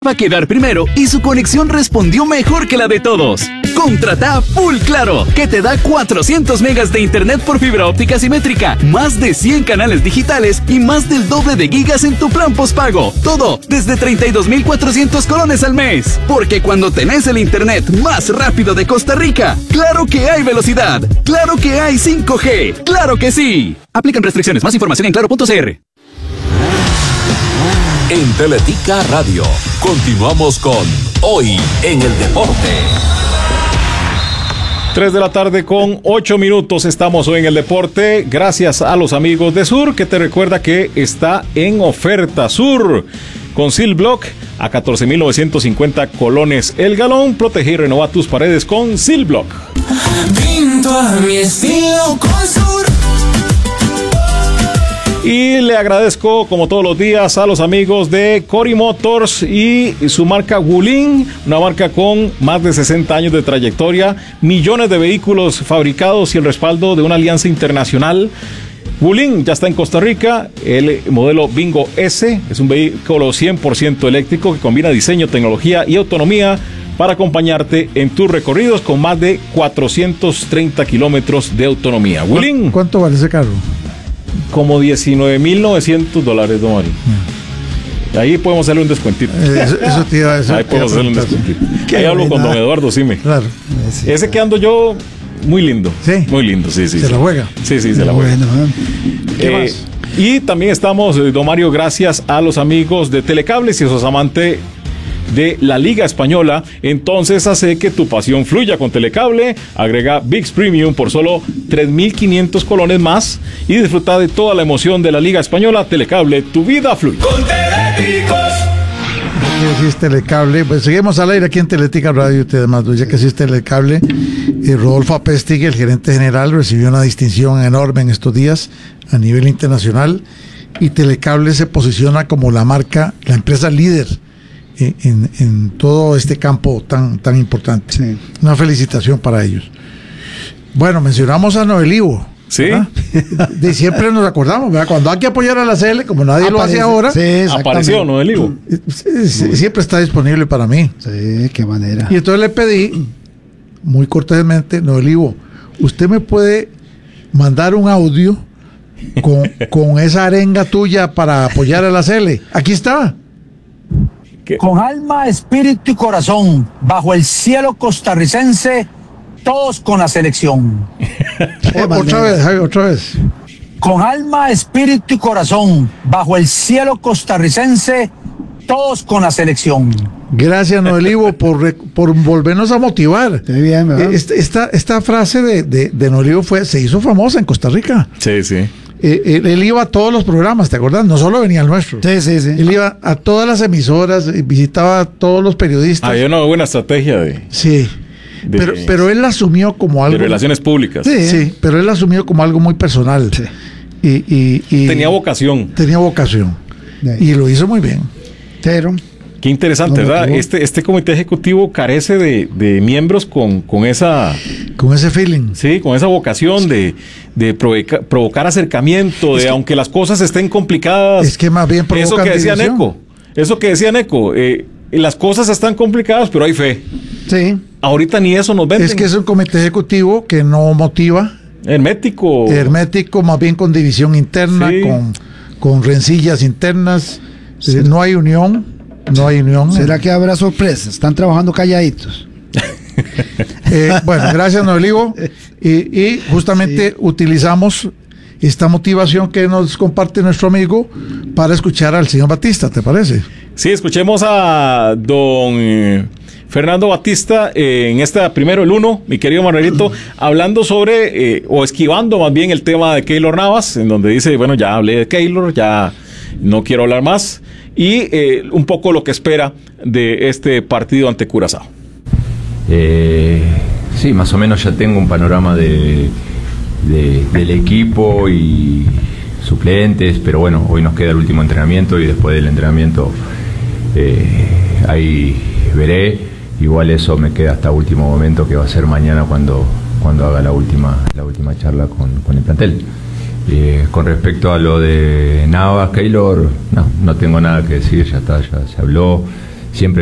Va a quedar primero y su conexión respondió mejor que la de todos. Contrata Full Claro, que te da 400 megas de internet por fibra óptica simétrica, más de 100 canales digitales y más del doble de gigas en tu plan postpago. Todo desde 32,400 colones al mes. Porque cuando tenés el internet más rápido de Costa Rica, claro que hay velocidad, claro que hay 5G, claro que sí. Aplican restricciones. Más información en claro.cr. En Teletica Radio, continuamos con Hoy en el Deporte. 3 de la tarde con 8 minutos, estamos hoy en el deporte, gracias a los amigos de Sur, que te recuerda que está en oferta Sur, con Silblock a 14,950 colones el galón. Protege y renova tus paredes con Silblock. Pinto a mi estilo con Sur. Y le agradezco, como todos los días, a los amigos de Cori Motors y su marca Wuling, una marca con más de 60 años de trayectoria, millones de vehículos fabricados y el respaldo de una alianza internacional. Wuling ya está en Costa Rica, el modelo Bingo S, es un vehículo 100% eléctrico que combina diseño, tecnología y autonomía para acompañarte en tus recorridos con más de 430 kilómetros de autonomía. Wuling. ¿Cuánto vale ese carro? Como $19,900, don Mario. Ahí podemos hacerle un descuentito. Eso te iba a decir. Ahí podemos hacerle un descuentito. Ahí hablo con don Eduardo Sime. Claro. Ese que ando yo, muy lindo. Sí. Muy lindo, sí. ¿Se la juega? Sí, se la juega. ¿Qué más? Y también estamos, don Mario, gracias a los amigos de Telecable. Si sos amante de la Liga Española, entonces hace que tu pasión fluya con Telecable. Agrega ViX Premium por solo 3,500 colones más y disfruta de toda la emoción de la Liga Española. Telecable, tu vida fluye. Con Teléticos. Ya que es Telecable, pues seguimos al aire aquí en Teletica Radio y ustedes más, ya que es Telecable. Rodolfo Apestig, el gerente general, recibió una distinción enorme en estos días a nivel internacional y Telecable se posiciona como la marca, la empresa líder en todo este campo tan importante. Sí. Una felicitación para ellos. Bueno, mencionamos a Noel Ivo. Sí. De siempre nos acordamos, ¿verdad? Cuando hay que apoyar a la CL, como nadie lo hace ahora. Sí, apareció Noel Ivo. Siempre está disponible para mí. Sí, qué manera. Y entonces le pedí, muy cortésmente, Noel Ivo, ¿usted me puede mandar un audio con esa arenga tuya para apoyar a la CL? Aquí está. Con alma, espíritu y corazón, bajo el cielo costarricense, todos con la selección. Otra vez. Con alma, espíritu y corazón, bajo el cielo costarricense, todos con la selección. Gracias, Noel Ivo, por volvernos a motivar. Qué bien, ¿verdad? Esta frase de Noel Ivo se hizo famosa en Costa Rica. Sí. Él iba a todos los programas, ¿te acuerdas? No solo venía al nuestro. Sí. Él iba a todas las emisoras, visitaba a todos los periodistas. Había una buena estrategia pero él la asumió como algo... De relaciones públicas. Sí, pero él la asumió como algo muy personal. Sí. Y tenía vocación. Y lo hizo muy bien. Pero... Qué interesante, ¿verdad? Este comité ejecutivo carece de miembros con esa... Con ese feeling. Sí, con esa vocación de provocar acercamiento, aunque las cosas estén complicadas. Es que más bien provocan Eso que decía Neco, las cosas están complicadas, pero hay fe. Sí. Ahorita ni eso nos venden. Es que es un comité ejecutivo que no motiva. Hermético, más bien con división interna, sí. con rencillas internas. Sí. No hay unión. ¿Será que habrá sorpresas? Están trabajando calladitos. Bueno, gracias, Noel Ivo. Y justamente utilizamos esta motivación que nos comparte nuestro amigo para escuchar al señor Batista, ¿te parece? Sí, escuchemos a don Fernando Batista en esta primero el 1, mi querido Manuelito, hablando sobre, o esquivando más bien el tema de Keylor Navas, en donde dice, bueno, ya hablé de Keylor, ya no quiero hablar más. Y un poco lo que espera de este partido ante Curazao. Sí, más o menos ya tengo un panorama del equipo y suplentes, pero bueno, hoy nos queda el último entrenamiento y después del entrenamiento ahí veré. Igual eso me queda hasta último momento, que va a ser mañana cuando haga la última charla con el plantel. Con respecto a lo de Navas, Keylor, no tengo nada que decir, ya está, ya se habló. siempre